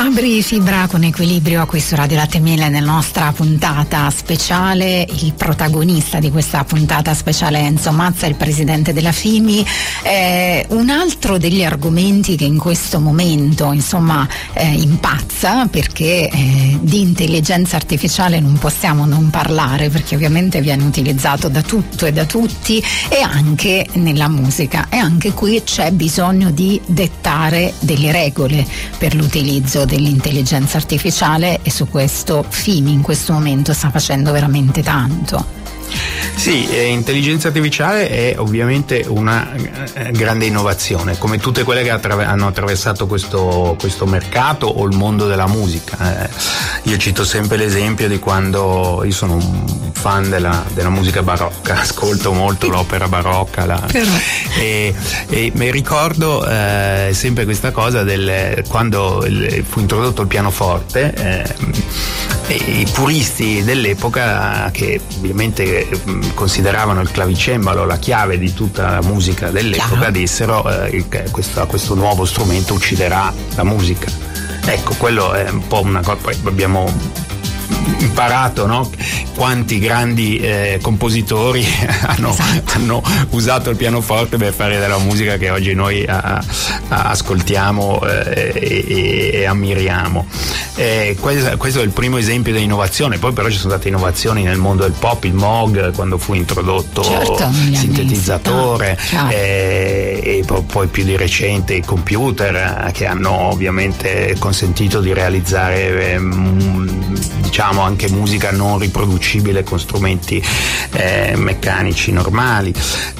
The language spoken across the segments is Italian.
Fabri Fibra con Equilibrio qui su Radio Latte e Miele nella nostra puntata speciale. Il protagonista di questa puntata speciale è Enzo Mazza, il presidente della FIMI. Un altro degli argomenti che in questo momento impazza, perché di intelligenza artificiale non possiamo non parlare, perché ovviamente viene utilizzato da tutto e da tutti, e anche nella musica, e anche qui c'è bisogno di dettare delle regole per l'utilizzo dell'intelligenza artificiale, e su questo FIMI in questo momento sta facendo veramente tanto. Sì, intelligenza artificiale è ovviamente una grande innovazione, come tutte quelle che hanno attraversato questo mercato o il mondo della musica. Io cito sempre l'esempio di quando io sono un fan della musica barocca, ascolto molto l'opera barocca, e mi ricordo sempre questa cosa quando fu introdotto il pianoforte. I puristi dell'epoca, che ovviamente consideravano il clavicembalo la chiave di tutta la musica dell'epoca, dissero questo nuovo strumento ucciderà la musica. Ecco, quello è un po' una cosa. Poi abbiamo imparato, no? Quanti grandi compositori hanno usato il pianoforte per fare della musica che oggi noi ascoltiamo e ammiriamo. Questo è il primo esempio di innovazione. Poi però ci sono state innovazioni nel mondo del pop, il Moog quando fu introdotto, il sintetizzatore, e poi più di recente i computer, che hanno ovviamente consentito di realizzare anche musica non riproducibile con strumenti meccanici normali,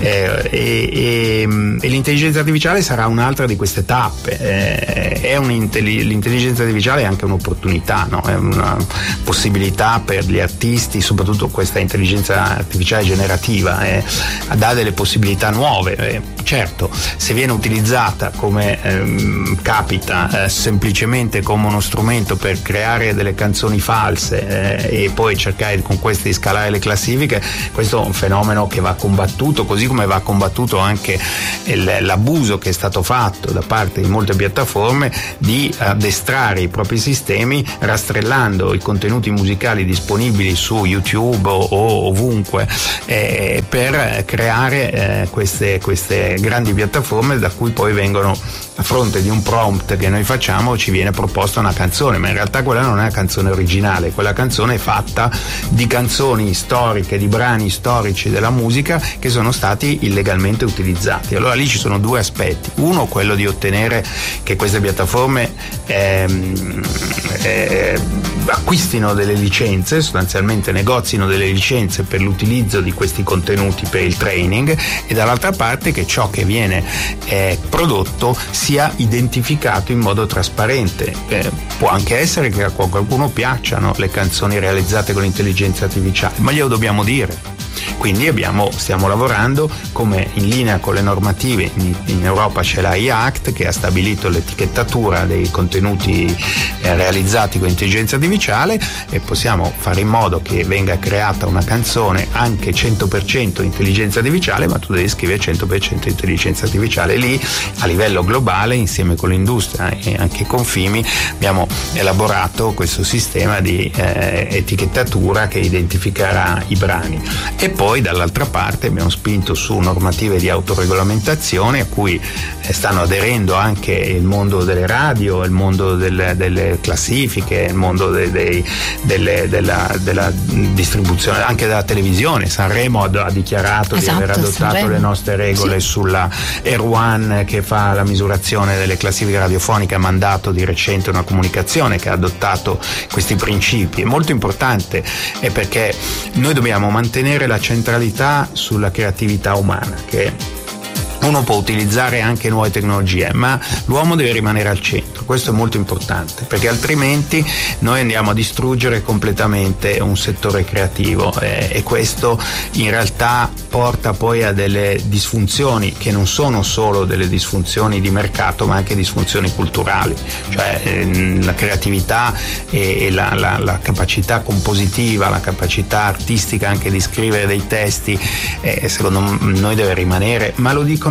e l'intelligenza artificiale sarà un'altra di queste tappe. L'intelligenza artificiale è anche un'opportunità, no? È una possibilità per gli artisti, soprattutto questa intelligenza artificiale generativa, dà delle possibilità nuove. Certo, se viene utilizzata come capita, semplicemente come uno strumento per creare delle canzoni false, e poi cercare con queste di scalare le classifiche, questo è un fenomeno che va combattuto, così come va combattuto anche l'abuso che è stato fatto da parte di molte piattaforme di addestrare i propri sistemi rastrellando i contenuti musicali disponibili su YouTube o ovunque, per creare queste grandi piattaforme da cui poi vengono, a fronte di un prompt che noi facciamo, ci viene proposta una canzone, ma in realtà quella non è una canzone originale, quella canzone è fatta di canzoni storiche, di brani storici della musica che sono stati illegalmente utilizzati. Allora lì ci sono due aspetti: uno, quello di ottenere che queste piattaforme acquistino delle licenze, sostanzialmente negozino delle licenze per l'utilizzo di questi contenuti per il training, e dall'altra parte che ciò che viene prodotto sia identificato in modo trasparente. Può anche essere che a qualcuno piacciono le canzoni realizzate con l'intelligenza artificiale, ma glielo dobbiamo dire. Quindi stiamo lavorando, come in linea con le normative. In Europa c'è la e-Act che ha stabilito l'etichettatura dei contenuti realizzati con intelligenza artificiale, e possiamo fare in modo che venga creata una canzone anche 100% intelligenza artificiale, ma tu devi scrivere 100% intelligenza artificiale. Lì a livello globale, insieme con l'industria e anche con FIMI, abbiamo elaborato questo sistema di etichettatura che identificherà i brani. E poi dall'altra parte abbiamo spinto su normative di autoregolamentazione a cui stanno aderendo anche il mondo delle radio, il mondo delle classifiche, il mondo della distribuzione, anche della televisione. Sanremo ha dichiarato di aver adottato le nostre regole sulla Air1, che fa la misurazione delle classifiche radiofoniche, ha mandato di recente una comunicazione che ha adottato questi principi. È molto importante, perché noi dobbiamo mantenere la centralità sulla creatività umana, che uno può utilizzare anche nuove tecnologie, ma l'uomo deve rimanere al centro. Questo è molto importante, perché altrimenti noi andiamo a distruggere completamente un settore creativo, e questo in realtà porta poi a delle disfunzioni che non sono solo delle disfunzioni di mercato, ma anche disfunzioni culturali. Cioè la creatività e la capacità compositiva, la capacità artistica anche di scrivere dei testi, secondo noi deve rimanere, ma lo dicono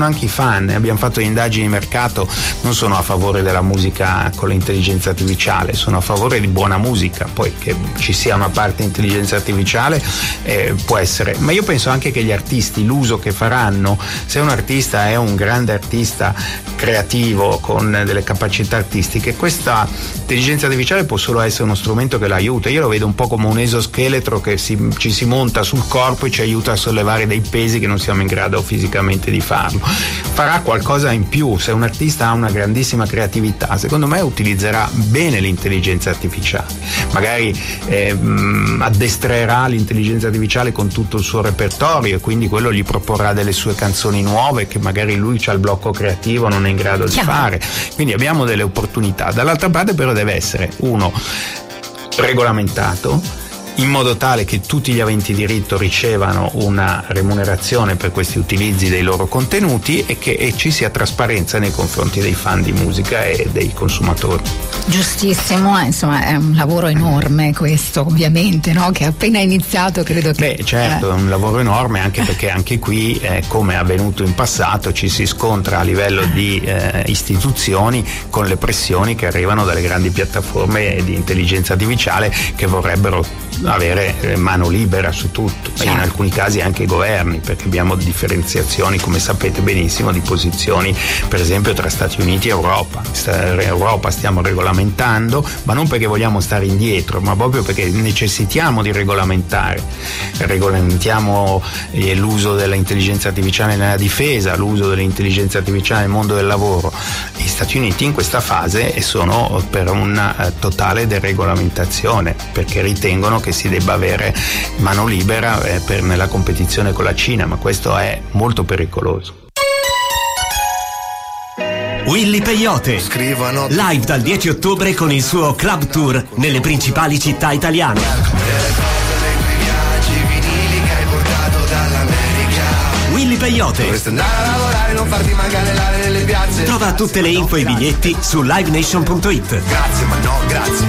sono anche i fan. Abbiamo fatto le indagini di mercato, non sono a favore della musica con l'intelligenza artificiale, sono a favore di buona musica. Poi che ci sia una parte intelligenza artificiale può essere, ma io penso anche che gli artisti, l'uso che faranno, se un artista è un grande artista creativo con delle capacità artistiche, questa intelligenza artificiale può solo essere uno strumento che l'aiuta. Io lo vedo un po' come un esoscheletro che ci si monta sul corpo e ci aiuta a sollevare dei pesi che non siamo in grado fisicamente di farlo. Farà qualcosa in più. Se un artista ha una grandissima creatività, secondo me utilizzerà bene l'intelligenza artificiale, magari addestrerà l'intelligenza artificiale con tutto il suo repertorio e quindi quello gli proporrà delle sue canzoni nuove che magari lui c'ha il blocco creativo, non è in grado di fare. Quindi abbiamo delle opportunità. Dall'altra parte però deve essere regolamentato, in modo tale che tutti gli aventi diritto ricevano una remunerazione per questi utilizzi dei loro contenuti e ci sia trasparenza nei confronti dei fan di musica e dei consumatori. Giustissimo, insomma è un lavoro enorme questo, ovviamente, no? Che è appena iniziato, credo che... Beh, certo, è un lavoro enorme, anche perché anche qui, come è avvenuto in passato, ci si scontra a livello di istituzioni con le pressioni che arrivano dalle grandi piattaforme di intelligenza artificiale che vorrebbero avere mano libera su tutto, e in alcuni casi anche i governi, perché abbiamo differenziazioni, come sapete benissimo, di posizioni per esempio tra Stati Uniti e Europa. Europa stiamo regolamentando, ma non perché vogliamo stare indietro, ma proprio perché necessitiamo di regolamentare. Regolamentiamo l'uso dell'intelligenza artificiale nella difesa, l'uso dell'intelligenza artificiale nel mondo del lavoro. Gli Stati Uniti in questa fase sono per una totale deregolamentazione, perché ritengono che si debba avere mano libera nella competizione con la Cina, ma questo è molto pericoloso. Willy Peyote, live dal 10 ottobre con il suo club tour nelle principali città italiane. Willy Peyote. Trova tutte le info e i biglietti su livenation.it. Grazie, ma no, grazie.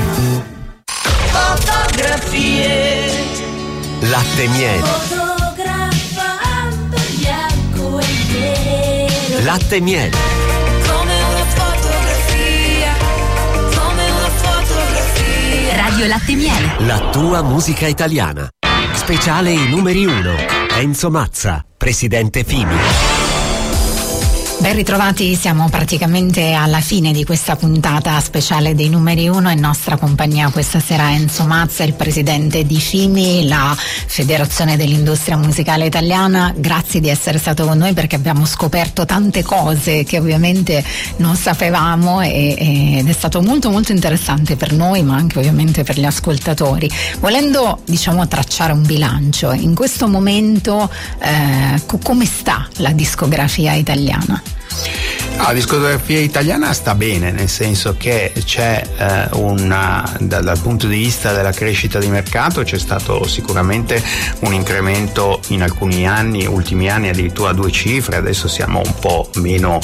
Fotografie. Latte miele. Fotografando bianco e nero. Latte miele. Come una fotografia. Come una fotografia. Radio Latte Miele. La tua musica italiana. Speciale i numeri 1. Enzo Mazza, presidente Fimi. Ben ritrovati, siamo praticamente alla fine di questa puntata speciale dei numeri 1. In nostra compagnia questa sera Enzo Mazza, il presidente di FIMI, la Federazione dell'Industria Musicale Italiana. Grazie di essere stato con noi, perché abbiamo scoperto tante cose che ovviamente non sapevamo ed è stato molto molto interessante per noi, ma anche ovviamente per gli ascoltatori. Volendo tracciare un bilancio, in questo momento come sta la discografia italiana? La discografia italiana sta bene, nel senso che c'è dal punto di vista della crescita di mercato c'è stato sicuramente un incremento in alcuni anni, ultimi anni addirittura a 2 cifre. Adesso siamo un po' meno,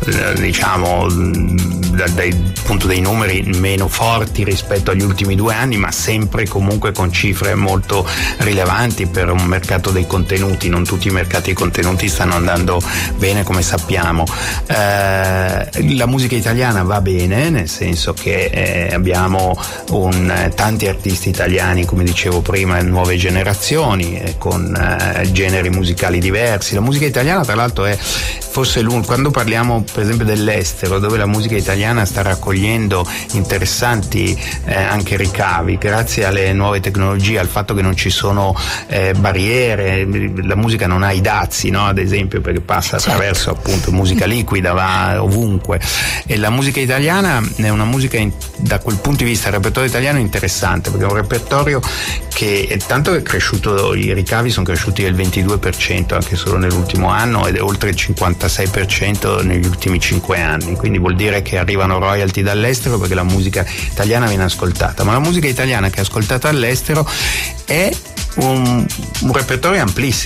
dal punto dei numeri meno forti rispetto agli ultimi 2 anni, ma sempre comunque con cifre molto rilevanti per un mercato dei contenuti. Non tutti i mercati dei contenuti stanno andando bene, come sappiamo. La musica italiana va bene, nel senso che abbiamo tanti artisti italiani, come dicevo prima, nuove generazioni, con generi musicali diversi. La musica italiana tra l'altro è forse quando parliamo per esempio dell'estero, dove la musica italiana sta raccogliendo interessanti anche ricavi grazie alle nuove tecnologie, al fatto che non ci sono barriere, la musica non ha i dazi, no? Ad esempio, perché passa attraverso appunto musica liquida, va ovunque, e la musica italiana è una musica da quel punto di vista, il repertorio italiano è interessante, perché è un repertorio che tanto è cresciuto, i ricavi sono cresciuti del 22% anche solo nell'ultimo anno, ed è oltre il 56% negli ultimi 5 anni, quindi vuol dire che arrivano royalty dall'estero perché la musica italiana viene ascoltata. Ma la musica italiana che è ascoltata all'estero è un repertorio amplissimo,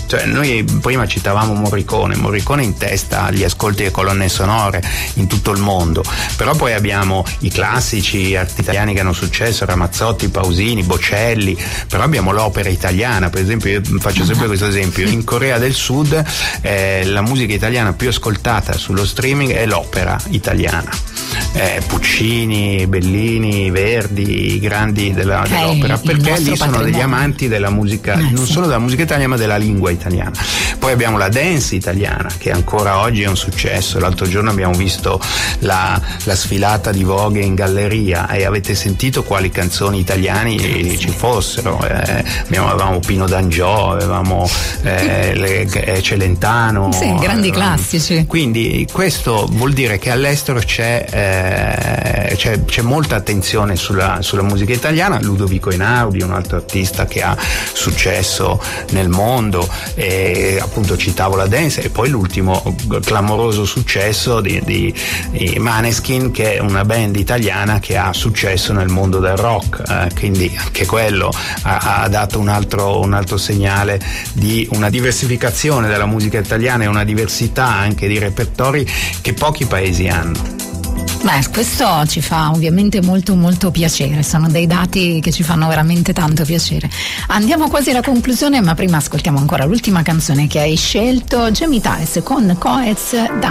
Cioè, noi prima citavamo Morricone in testa agli ascolti e colonne sonore in tutto il mondo, però poi abbiamo i classici artisti italiani che hanno successo, Ramazzotti, Pausini, Bocelli, però abbiamo l'opera italiana. Per esempio, io faccio sempre questo esempio: in Corea del Sud la musica italiana più ascoltata sullo streaming è l'opera italiana. Puccini, Bellini, Verdi, i grandi dell'opera, perché lì sono degli amanti della musica, non solo della musica italiana, ma della lingua italiana. Poi abbiamo la dance italiana, che ancora oggi è un successo. L'altro giorno abbiamo visto la sfilata di Vogue in galleria, e avete sentito quali canzoni italiani ci fossero. Avevamo Pino D'Angiò, avevamo Celentano, grandi classici. Quindi questo vuol dire che all'estero c'è molta attenzione sulla musica italiana. Ludovico Einaudi, un altro artista che ha successo nel mondo, e appunto citavo la dance, e poi l'ultimo clamoroso successo di Maneskin, che è una band italiana che ha successo nel mondo del rock, quindi anche quello ha dato un altro segnale di una diversificazione della musica italiana e una diversità anche di repertori che pochi paesi hanno. Beh, questo ci fa ovviamente molto molto piacere, sono dei dati che ci fanno veramente tanto piacere. Andiamo quasi alla conclusione, ma prima ascoltiamo ancora l'ultima canzone che hai scelto, Jamie Tice con Coez.